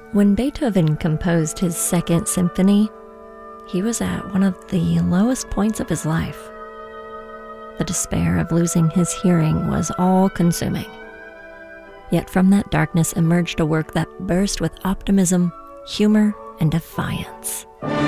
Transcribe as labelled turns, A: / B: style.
A: When Beethoven composed his Second Symphony, he was at one of the lowest points of his life. The despair of losing his hearing was all-consuming. Yet from that darkness emerged a work that burst with optimism, humor, and defiance.